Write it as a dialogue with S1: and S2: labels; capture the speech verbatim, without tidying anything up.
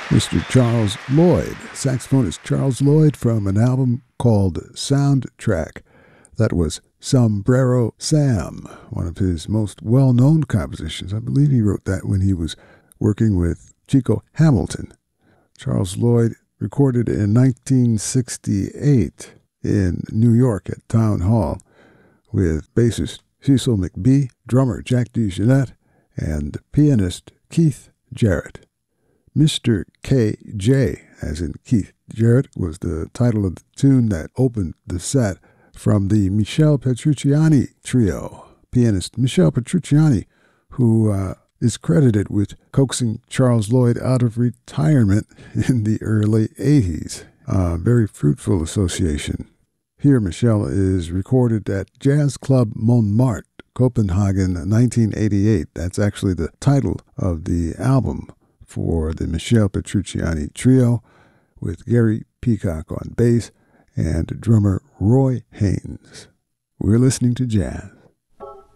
S1: Mister Charles Lloyd, saxophonist Charles Lloyd, from an album called Soundtrack. That was Sombrero Sam, one of his most well-known compositions. I believe he wrote that when he was working with Chico Hamilton. Charles Lloyd recorded in nineteen sixty-eight in New York at Town Hall with bassist Cecil McBee, drummer Jack DeJohnette, and pianist Keith Jarrett. Mister K J, as in Keith Jarrett, was the title of the tune that opened the set from the Michel Petrucciani trio. Pianist Michel Petrucciani, who uh, is credited with coaxing Charles Lloyd out of retirement in the early eighties. A very fruitful association. Here, Michel is recorded at Jazz Club Montmartre, Copenhagen, nineteen eighty-eight. That's actually the title of the album for the Michel Petrucciani trio, with Gary Peacock on bass and drummer Roy Haynes. We're listening to jazz.